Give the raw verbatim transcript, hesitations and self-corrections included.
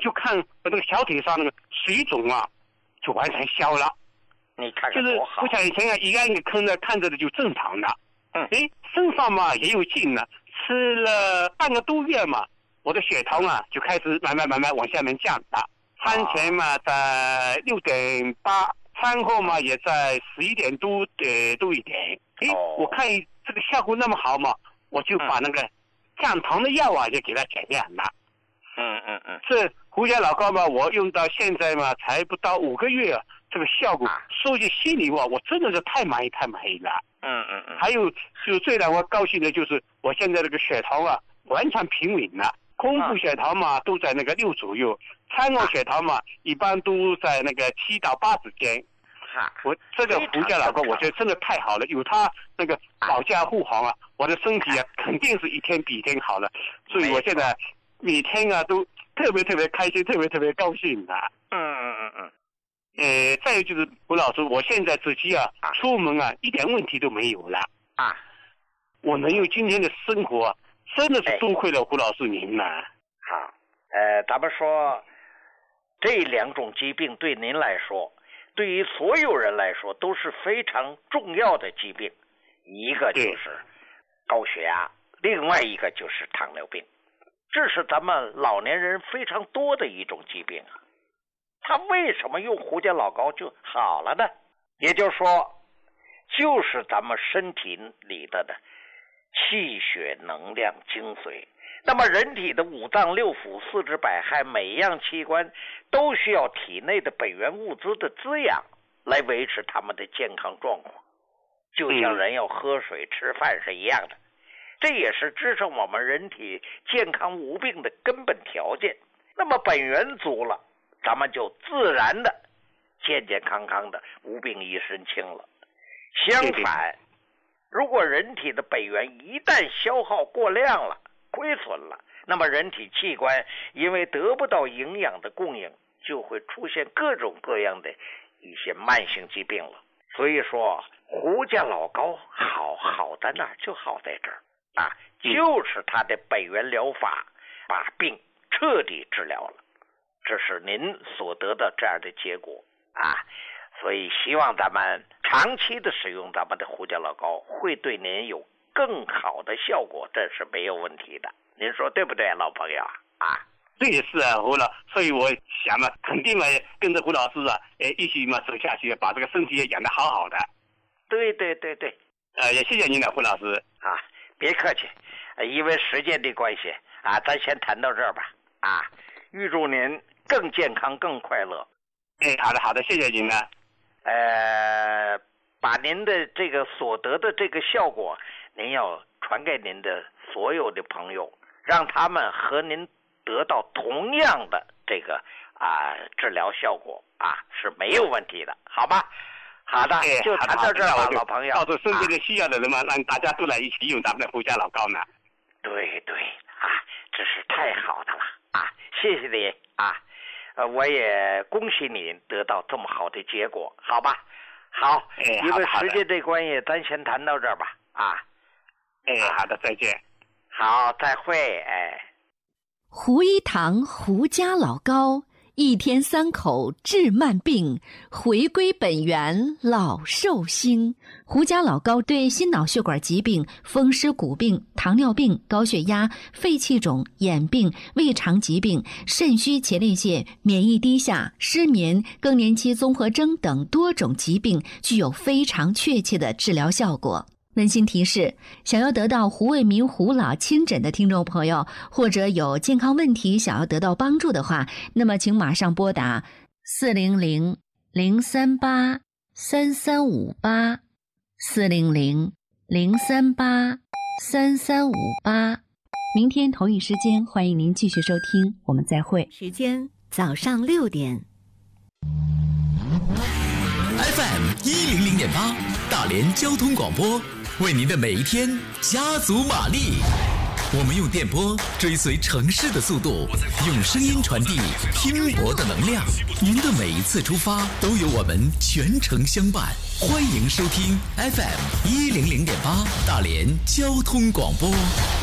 就看那个小腿上那个水肿啊，就完全消了。 你看看就是多好！ 不像以前啊，一个一个坑呢，看着的就正常的。 嗯， 哎，身上嘛也有劲了，吃了半个多月嘛，我的血糖啊就开始慢慢慢慢往下面降了。餐前嘛在六点八，餐后嘛也在十一点多呃多一点。哎， 哦、 我看这个效果那么好嘛，我就把那个降糖的药啊就给它减量了。 嗯嗯嗯， 这胡椒老膏嘛，我用到现在嘛才不到五个月啊。这个效果，说句心里话，我真的是太满意，太满意了。 嗯嗯嗯。 还有，就最让我高兴的就是，我现在这个血糖啊，完全平稳了。空腹血糖嘛，都在那个六左右；餐后血糖嘛，一般都在那个七到八之间。我这个胡椒老膏，我觉得真的太好了，有它那个保驾护航啊，我的身体啊，肯定是一天比一天好了。所以我现在每天啊，都特别特别开心，特别特别高兴的。 嗯嗯嗯嗯。 呃，再有就是胡老师，我现在自己啊，啊出门啊一点问题都没有了啊！ 我能有今天的生活、啊，真的是多亏了胡老师您呐、啊。 好，呃，咱们说这两种疾病对您来说，对于所有人来说都是非常重要的疾病，一个就是高血压，另外一个就是糖尿病，这是咱们老年人非常多的一种疾病啊。他为什么用胡椒老膏就好了呢？也就是说，就是咱们身体里的的气血能量精髓。那么人体的五脏六腑、四肢百骸，每一样器官都需要体内的本源物质的滋养来维持他们的健康状况，就像人要喝水、吃饭是一样的。这也是支撑我们人体健康无病的根本条件。那么本源足了，咱们就自然的健健康康的，无病一身轻了。相反，如果人体的本源一旦消耗过量了、亏损了，那么人体器官因为得不到营养的供应，就会出现各种各样的一些慢性疾病了。所以说胡椒老膏好好在哪儿？就好在这儿啊，就是它的本源疗法把病彻底治疗了。这是您所得的这样的结果啊，所以希望咱们长期的使用咱们的胡椒老膏，会对您有更好的效果，这是没有问题的。您说对不对，老朋友啊？ 这也是啊，胡老，所以我想嘛，肯定嘛，跟着胡老师啊，呃，一起嘛走下去，把这个身体养得好好的。 对对对对， 呃，也谢谢您了，胡老师啊，别客气，因为时间的关系啊，咱先谈到这儿吧啊，预祝您更健康、更快乐。 哎，好的好的，谢谢您了。 呃，把您的这个所得的这个效果，您要传给您的所有的朋友，让他们和您得到同样的这个啊、呃、治疗效果啊，是没有问题的，好吧？好的， 哎、 就谈到这儿吧，老朋友。 告诉身边的需要的人们、啊，让大家都来一起用咱们的胡椒老膏呢。 对对啊，真是太好的了啊！谢谢你啊，呃，我也恭喜你得到这么好的结果，好吧？好， 哎、 因为时间的关系，咱先谈到这儿吧啊。 哎，好的，再见。 好，再会，哎。 胡一堂胡家老膏，一天三口治慢病，回归本源老寿星。胡家老膏对心脑血管疾病、风湿骨病、糖尿病、高血压、肺气肿、眼病、胃肠疾病、肾虚前列腺、免疫低下、失眠、更年期综合征等多种疾病具有非常确切的治疗效果。温馨提示，想要得到胡卫民胡老亲诊的听众朋友，或者有健康问题想要得到帮助的话，那么请马上拨打四零零零三八三三五八四零零零三八三三五八。明天同一时间，欢迎您继续收听，我们再会。 时间早上六点。 F M 一零零点八，大连交通广播。为您的每一天加足马力，我们用电波追随城市的速度，用声音传递拼搏的能量。您的每一次出发都有我们全程相伴。欢迎收听 F M 一零零点八大连交通广播。